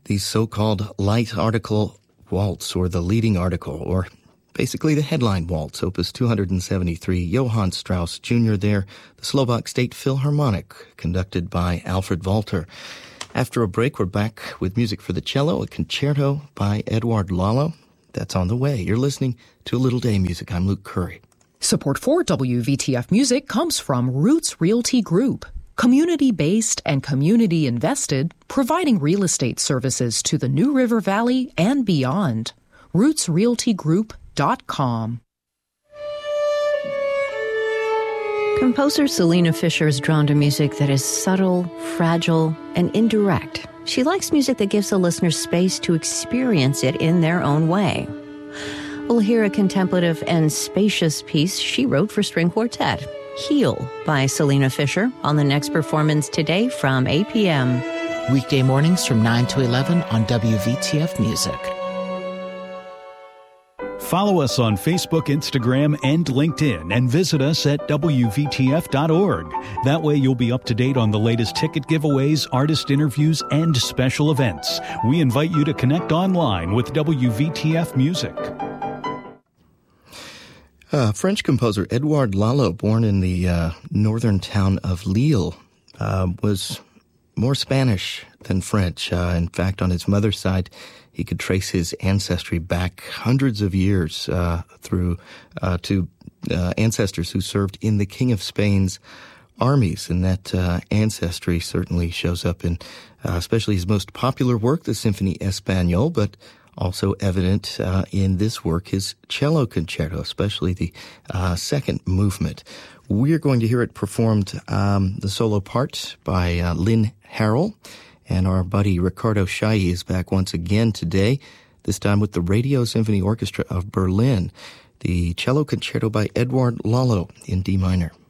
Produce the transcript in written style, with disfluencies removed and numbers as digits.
the so-called light article waltz, or the leading article, or basically the headline waltz, opus 273, Johann Strauss Jr. there, the Slovak State Philharmonic, conducted by Alfred Walter. After a break, we're back with music for the cello, a concerto by Edouard Lalo. That's on the way. You're listening to A Little Day Music. I'm Luke Curry. Support for WVTF Music comes from Roots Realty Group. Community-based and community-invested, providing real estate services to the New River Valley and beyond. RootsRealtyGroup.com. Composer Selena Fisher is drawn to music that is subtle, fragile, and indirect. She likes music that gives the listener space to experience it in their own way. We'll hear a contemplative and spacious piece she wrote for string quartet, Heal by Selena Fisher, on the next performance today from 8 p.m. Weekday mornings from 9 to 11 on WVTF Music. Follow us on Facebook, Instagram, and LinkedIn, and visit us at WVTF.org. That way you'll be up to date on the latest ticket giveaways, artist interviews, and special events. We invite you to connect online with WVTF Music. French composer Edouard Lalo, born in the northern town of Lille, was more Spanish than French. In fact, on his mother's side, he could trace his ancestry back hundreds of years through to ancestors who served in the King of Spain's armies. And that ancestry certainly shows up in especially his most popular work, the Symphony Espagnole, but also evident in this work, his cello concerto, especially the second movement. We're going to hear it performed, the solo part by Lynn Harrell, and our buddy Ricardo Chailly is back once again today, this time with the Radio Symphony Orchestra of Berlin, the cello concerto by Edouard Lalo in D minor.